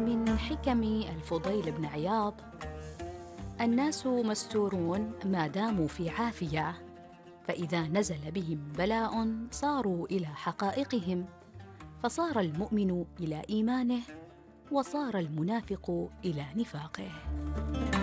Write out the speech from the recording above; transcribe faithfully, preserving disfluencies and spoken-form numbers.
من حكم الفضيل بن عياض: الناس مستورون ما داموا في عافية، فإذا نزل بهم بلاء صاروا إلى حقائقهم، فصار المؤمن إلى إيمانه، وصار المنافق إلى نفاقه.